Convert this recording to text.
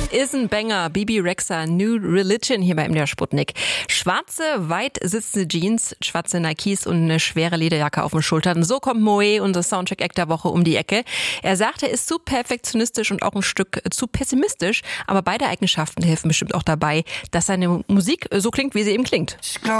Ist ein Banger. Bebe Rexha, New Religion hier bei MDR Sputnik. Schwarze, weit sitzende Jeans, schwarze Nikes und eine schwere Lederjacke auf den Schultern. So kommt Moe, unser Soundcheck-Act der Woche, um die Ecke. Er sagt, er ist zu perfektionistisch und auch ein Stück zu pessimistisch, aber beide Eigenschaften helfen bestimmt auch dabei, dass seine Musik so klingt, wie sie eben klingt.